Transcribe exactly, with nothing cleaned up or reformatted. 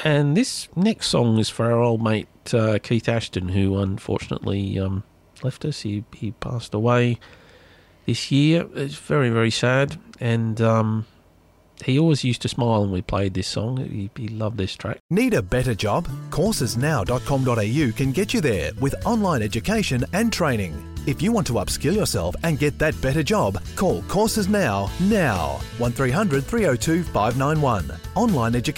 And this next song is for our old mate uh, Keith Ashton, who unfortunately um, left us. He, he passed away this year. It's very, very sad. And um, he always used to smile when we played this song. He, he loved this track. Need a better job? courses now dot com dot a u can get you there with online education and training. If you want to upskill yourself and get that better job, call Courses Now, now. one three hundred three oh two five nine one. Online education.